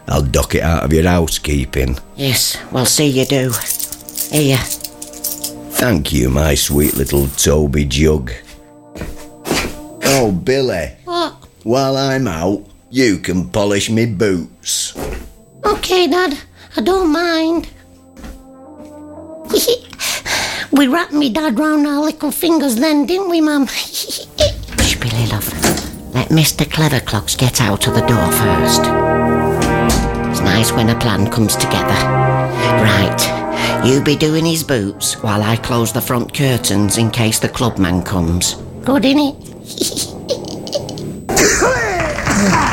I'll dock it out of your housekeeping. Yes, well, see you do. Here. Thank you, my sweet little Toby jug. Oh, Billy. What? While I'm out, you can polish me boots. OK, Dad. I don't mind. We wrapped me Dad round our little fingers then, didn't we, Mum? Shh, Billy, love. Let Mr. Cleverclocks get out of the door first. It's nice when a plan comes together. Right, you be doing his boots while I close the front curtains in case the clubman comes. Good, innit?